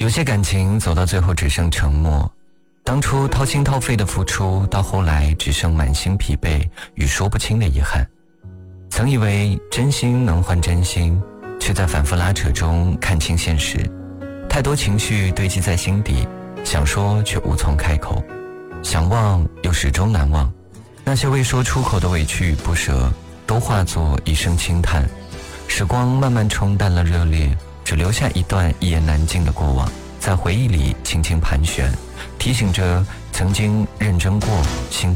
有些感情走到最后只剩沉默，当初掏心掏肺的付出，到后来只剩满心疲惫与说不清的遗憾。曾以为真心能换真心，却在反复拉扯中看清现实。太多情绪堆积在心底，想说却无从开口，想忘又始终难忘。那些未说出口的委屈与不舍，都化作一声轻叹。时光慢慢冲淡了热烈，只留下一段一言难尽的过往，在回忆里轻轻盘旋，提醒着曾经认真过、心动